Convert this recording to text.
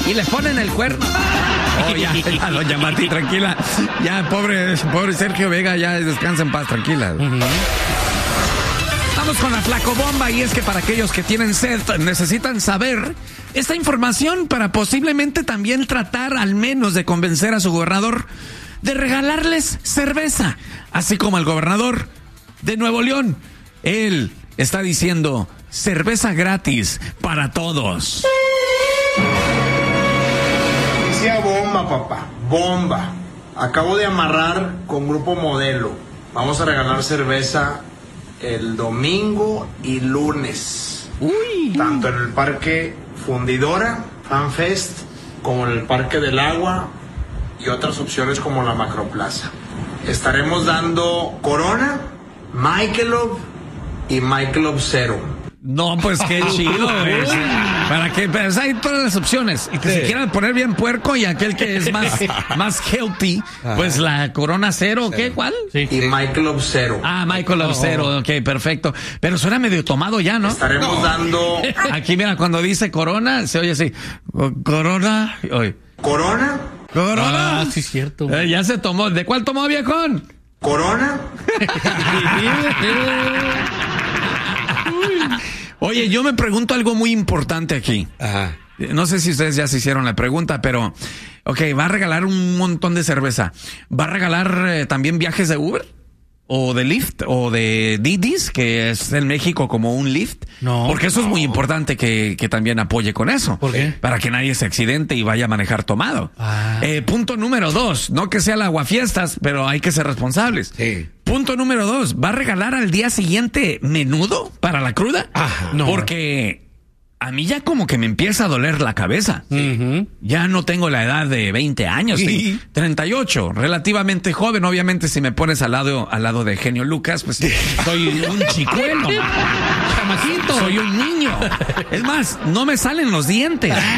y le ponen el cuerno. Oh, ya, doña Mati, tranquila. Ya, pobre Sergio Vega, ya descansa en paz, tranquila. Vamos con la flacobomba, y es que para aquellos que tienen sed necesitan saber esta información para posiblemente también tratar al menos de convencer a su gobernador de regalarles cerveza, así como el gobernador de Nuevo León. Él está diciendo cerveza gratis para todos. Decía bomba, papá, bomba. Acabo de amarrar con Grupo Modelo. Vamos a regalar cerveza el domingo y lunes. Uy. Tanto en el Parque Fundidora, FanFest, como en el Parque del Agua y otras opciones como la Macroplaza. Estaremos dando Corona, Michelob y Michelob Zero. No, pues qué chido, güey. Para que pues, hay todas las opciones. Y que si quieran poner bien puerco, y aquel que es más healthy, pues la Corona Cero, ¿qué? ¿Cuál? Sí. Y Michelob Zero. Ah, Michelob Zero, ok, perfecto. Pero suena medio tomado ya, ¿no? Estaremos dando... Aquí, mira, cuando dice Corona, se oye así. Corona. Oye. Corona. Corona. Ah, sí, cierto. Ya se tomó. ¿De cuál tomó, viejón? Corona. Oye, yo me pregunto algo muy importante aquí. Ajá. No sé si ustedes ya se hicieron la pregunta, pero, ok, va a regalar un montón de cerveza. ¿Va a regalar también viajes de Uber? ¿O de Lyft? ¿O de Didis, que es en México como un Lyft? No. Porque eso es muy importante que también apoye con eso. ¿Por qué? Para que nadie se accidente y vaya a manejar tomado. Punto número 2, no que sea el aguafiestas, pero hay que ser responsables. Sí. Punto número 2, ¿va a regalar al día siguiente menudo para la cruda? No. Porque a mí ya como que me empieza a doler la cabeza. Ya no tengo la edad de 20 años, sí. 38, relativamente joven. Obviamente si me pones al lado de Genio Lucas, pues soy un chicuelo. Chamacito. Soy un niño. Es más, no me salen los dientes.